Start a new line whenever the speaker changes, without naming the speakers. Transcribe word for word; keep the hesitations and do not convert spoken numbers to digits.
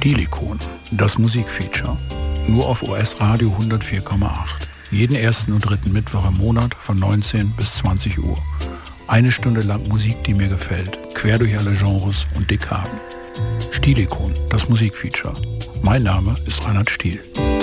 Stilikon, das Musikfeature. Nur auf O S Radio hundertvier Komma acht. Jeden ersten und dritten Mittwoch im Monat von neunzehn bis zwanzig Uhr. Eine Stunde lang Musik, die mir gefällt, quer durch alle Genres und Dekaden. Stilikon, das Musikfeature. Mein Name ist Reinhard Stiel.